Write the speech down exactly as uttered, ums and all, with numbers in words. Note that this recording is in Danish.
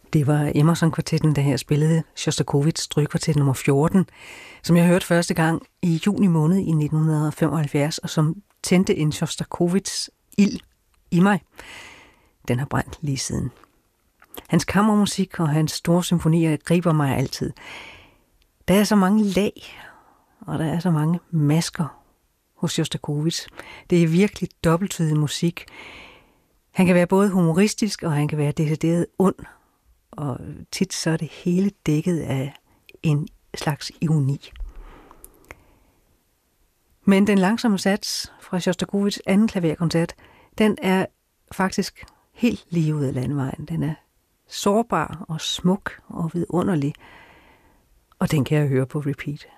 Det var Emerson-kvartetten, der her spillede Sjostakovitj strygekvartet nummer fjorten, som jeg hørte første gang i juni måned i nitten femoghalvfjerds, og som tændte en Sjostakovitjs ild i mig. Den har brændt lige siden. Hans kammermusik og hans store symfonier griber mig altid. Der er så mange lag, og der er så mange masker hos Sjostakovitj. Det er virkelig dobbelttydig musik. Han kan være både humoristisk, og han kan være decideret ond, og tit så er det hele dækket af en slags ironi. Men den langsomme sats fra Sjostakovitjs anden klaverkoncert, den er faktisk helt lige ud af landevejen. Den er sårbar og smuk og vidunderlig, og den kan jeg høre på repeat.